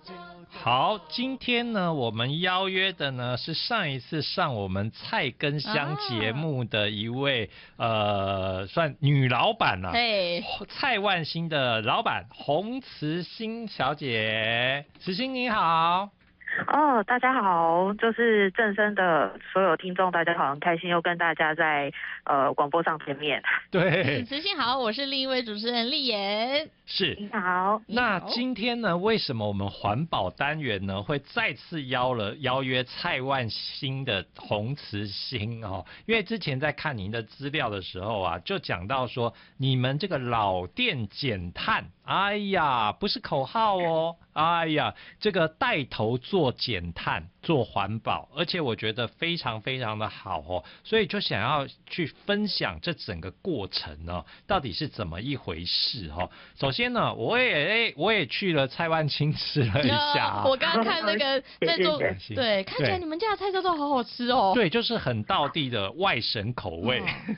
好，今天呢，我们邀约的呢是上一次上我们菜根香节目的一位算女老板啊，蔡万兴的老板洪慈心小姐。慈心你好。 大家好，就是正声的所有听众，大家好，很开心又跟大家在广播上见面。 对， 慈心好，我是另一位主持人丽妍。 是， 你好。 那今天呢，为什么我们环保单元呢会再次邀约蔡万兴的洪慈心哦？因为之前在看您的资料的时候啊，就讲到说你们这个老店减碳，哎呀，不是口号哦，哎呀，这个带头做减碳、做环保，而且我觉得非常非常的好哦，所以就想要去分享这整个过程呢，到底是怎么一回事哦？首先呢，我也去了蔡万兴吃了一下， 我刚刚看那个在做，对，看起来你们家的菜色都好好吃哦。 对，就是很道地的外省口味。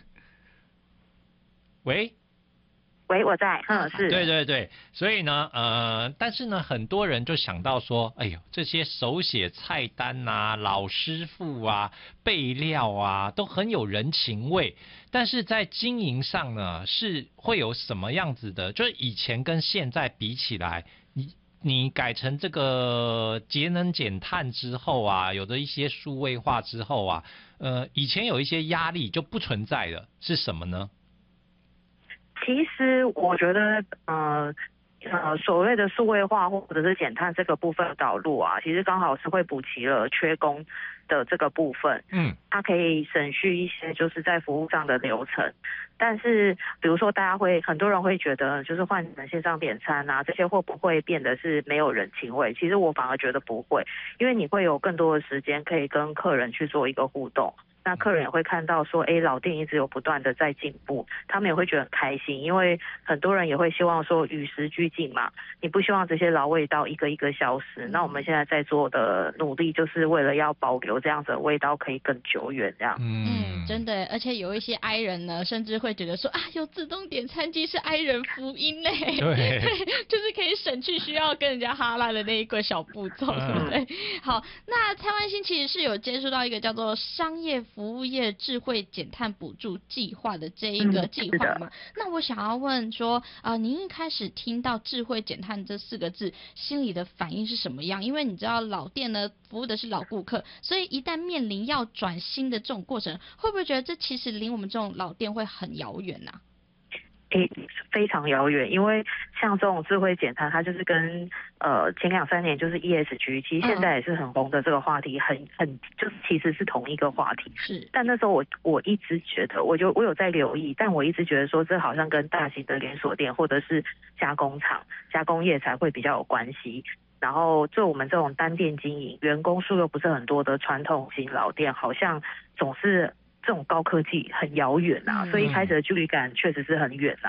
喂，我在，是。 对对对，所以呢，但是呢，很多人就想到说，哎呦，这些手写菜单啊、老师傅啊、备料啊，都很有人情味。但是在经营上呢，是会有什么样子的？就是以前跟现在比起来，你改成这个节能减碳之后啊，有的一些数位化之后啊，以前有一些压力就不存在了，是什么呢？ 其实我觉得，所谓的数位化或者是减碳这个部分导入啊，其实刚好是会补齐了缺工的这个部分。它可以省去一些就是在服务上的流程。但是比如说很多人会觉得就是换成线上点餐啊，这些会不会变得是没有人情味？其实我反而觉得不会，因为你会有更多的时间可以跟客人去做一个互动。那客人也会看到说，老店一直有不断的在进步，他们也会觉得很开心，因为很多人也会希望说与时俱进嘛，你不希望这些老味道一个一个消失。那我们现在在做的努力，就是为了要保留这样子的味道可以更久远这样。 真的，而且有一些 I 人呢，甚至会觉得说啊，有自动点餐机是 I 人福音嘞，对，就是可以省去需要跟人家哈拉的那一个小步骤，对不对？好，那蔡万兴其实是有接触到一个叫做商业服务业智慧减碳补助计划的这一个计划嘛，那我想要问说您一开始听到智慧减碳这4个字，心里的反应是什么样？因为你知道老店呢服务的是老顾客，所以一旦面临要转新的这种过程，会不会觉得这其实离我们这种老店会很遥远啊？ 非常遥远，因为像这种智慧减碳，它就是跟前2-3年就是 ESG， 其实现在也是很红的这个话题，很就是其实是同一个话题。 是， 但那时候我一直觉得，我有在留意，但我一直觉得说这好像跟大型的连锁店或者是加工厂、加工业才会比较有关系。然后就我们这种单店经营，员工数又不是很多的传统型老店，好像总是这种高科技很遥远啊，所以一开始的距离感确实是很远啊。